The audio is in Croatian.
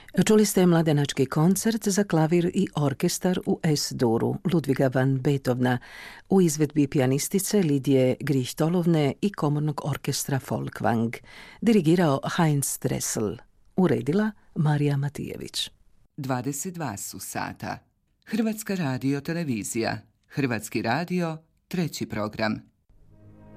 Čuli ste mladenački koncert za klavir i orkestar u S-duru Ludviga van Beethovena u izvedbi pijanistice Lidije Grihtolovne i komornog orkestra Folkwang, dirigirao Heinz Dressel, uredila Marija Matijević. 22 su sata. Hrvatska radio televizija. Hrvatski radio, 3. program.